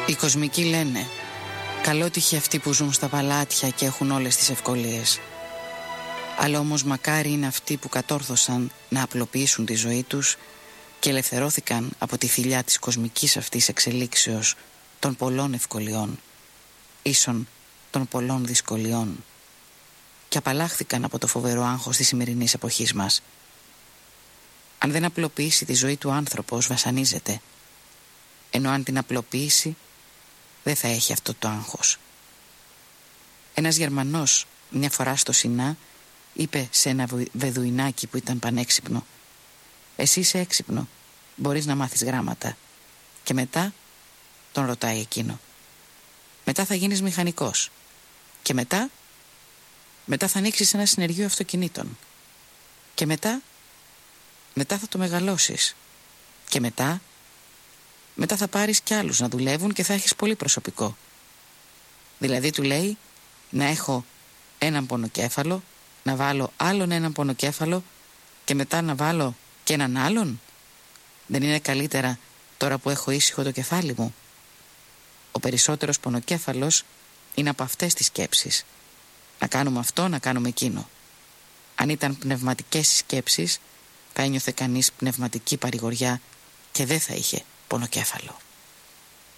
Οι κοσμικοί λένε: καλότυχοι αυτοί που ζουν στα παλάτια και έχουν όλες τις ευκολίες. Αλλά όμως μακάρι είναι αυτοί που κατόρθωσαν να απλοποιήσουν τη ζωή τους και ελευθερώθηκαν από τη θηλιά της κοσμικής αυτής εξελίξεως των πολλών ευκολιών, ίσον των πολλών δυσκολιών, και απαλλάχθηκαν από το φοβερό άγχος της σημερινής εποχής μας. Αν δεν απλοποιήσει τη ζωή του άνθρωπος, βασανίζεται, ενώ αν την απλοποιήσει δεν θα έχει αυτό το άγχος. Ένας Γερμανός μια φορά στο Σινά είπε σε ένα βεδουινάκι που ήταν πανέξυπνο: εσύ είσαι έξυπνο, μπορείς να μάθεις γράμματα. Και μετά, τον ρωτάει εκείνο, μετά θα γίνεις μηχανικός. Και μετά θα ανοίξεις ένα συνεργείο αυτοκινήτων. Και μετά θα το μεγαλώσεις. Και μετά θα πάρεις κι άλλους να δουλεύουν και θα έχεις πολύ προσωπικό. Δηλαδή του λέει να έχω έναν πονοκέφαλο, να βάλω άλλον έναν πονοκέφαλο και μετά να βάλω και έναν άλλον. Δεν είναι καλύτερα τώρα που έχω ήσυχο το κεφάλι μου? Ο περισσότερος πονοκέφαλος είναι από αυτές τις σκέψεις. Να κάνουμε αυτό, να κάνουμε εκείνο. Αν ήταν πνευματικές οι σκέψεις, θα ένιωθε κανείς πνευματική παρηγοριά και δεν θα είχε πονοκέφαλο.